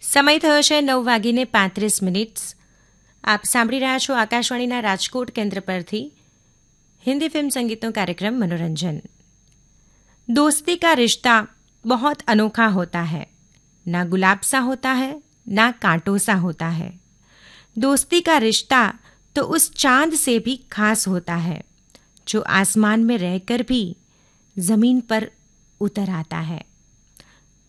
સમય થયો છે 9:35. આપ સાંભળી રહ્યા છો આકાશવાણીના રાજકોટ કેન્દ્ર પરથી हिंदी फिल्म संगीतों कार्यक्रम मनोरंजन. दोस्ती का रिश्ता बहुत अनोखा होता है. ना गुलाब सा होता है, ना कांटों सा होता है. दोस्ती का रिश्ता तो उस चांद से भी खास होता है जो आसमान में रहकर भी जमीन पर उतर आता है.